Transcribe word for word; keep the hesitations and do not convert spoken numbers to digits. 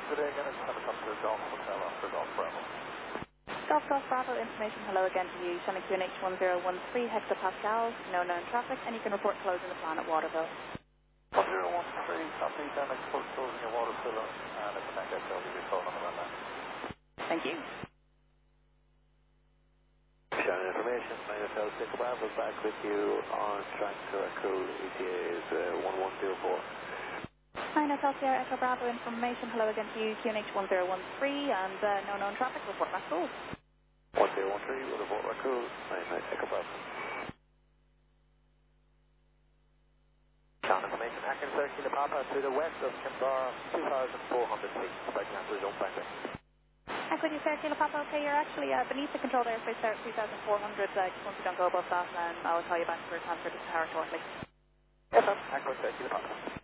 Good day again, it's helicopter Golf Hotel after Golf Bravo. Golf Golf Bravo, information hello again to you. Sonic Q N H one zero one three hectopascals, no known traffic, and you can report closing the plan at Waterville. one zero one three, copy, then export closing your water filler, and if the next X L, give you a phone number on that. Thank you. Sharing information, Hotel Six Bravo back with you on track to our crew. E T A is uh, one one zero four. Hi, Hotel Sierra Echo Bravo, information hello again to you. Q N H one zero one three, and uh, no known traffic, report back cool. one zero one three, with report back cool. nine nine Echo Bravo. Ground information, Atkins thirty Kilo Papa to the west of Kimbara, two thousand four hundred feet. Expect answer zone finder. Echo you, Sierra Kilo Papa, okay, you're actually uh, beneath the controlled airspace there at two thousand four hundred. Uh, just once you don't go above that, and I'll call you back for transfer to Tower shortly. Yes, sir. Atkins thirty Kilo Papa.